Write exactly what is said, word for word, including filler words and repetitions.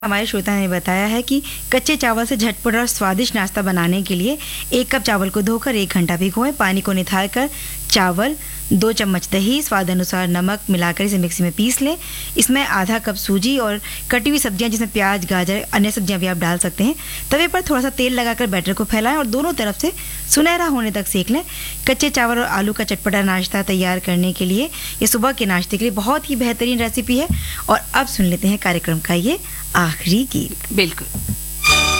हमारे श्रोता ने बताया है कि कच्चे चावल से झटपट और स्वादिष्ट नाश्ता बनाने के लिए एक कप चावल को धोकर एक घंटा भिगोएं। पानी को निथार कर चावल, दो चम्मच दही, स्वाद अनुसार नमक मिलाकर इसे मिक्सी में पीस लें। इसमें आधा कप सूजी और कटी हुई सब्जियां जिसमें प्याज, गाजर, अन्य सब्जियां भी आप डाल सकते हैं। तवे पर थोड़ा सा तेल लगाकर बैटर को फैलाएं और दोनों तरफ से सुनहरा होने तक सेक लें। कच्चे चावल और आलू का चटपटा नाश्ता तैयार करने के लिए ये सुबह के नाश्ते के लिए बहुत ही बेहतरीन रेसिपी है। और अब सुन लेते हैं कार्यक्रम का ये आखिरी गीत। बिल्कुल।